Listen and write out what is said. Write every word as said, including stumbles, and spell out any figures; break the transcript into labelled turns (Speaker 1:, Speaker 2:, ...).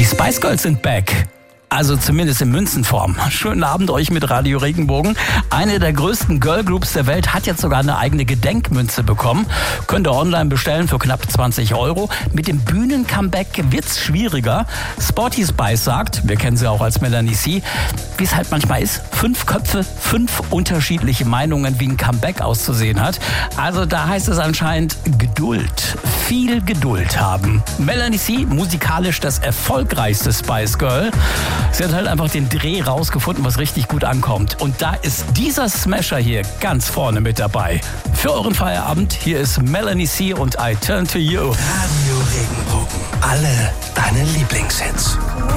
Speaker 1: Die Spice Girls sind back. Also zumindest in Münzenform. Schönen Abend euch mit Radio Regenbogen. Eine der größten Girlgroups der Welt hat jetzt sogar eine eigene Gedenkmünze bekommen. Könnt ihr online bestellen für knapp zwanzig Euro. Mit dem Bühnen-Comeback wird's schwieriger. Sporty Spice sagt, wir kennen sie auch als Melanie C., wie es halt manchmal ist, fünf Köpfe, fünf unterschiedliche Meinungen, wie ein Comeback auszusehen hat. Also da heißt es anscheinend Geduld. Viel Geduld haben. Melanie C., musikalisch das erfolgreichste Spice Girl. Sie hat halt einfach den Dreh rausgefunden, was richtig gut ankommt. Und da ist dieser Smasher hier ganz vorne mit dabei. Für euren Feierabend, hier ist Melanie C. und I Turn to You.
Speaker 2: Radio Regenbogen. Alle deine Lieblingshits.